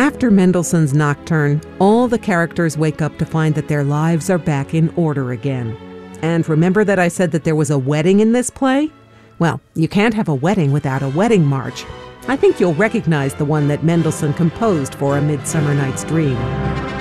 After Mendelssohn's Nocturne, all the characters wake up to find that their lives are back in order again. And remember that I said that there was a wedding in this play? Well, you can't have a wedding without a wedding march. I think you'll recognize the one that Mendelssohn composed for A Midsummer Night's Dream.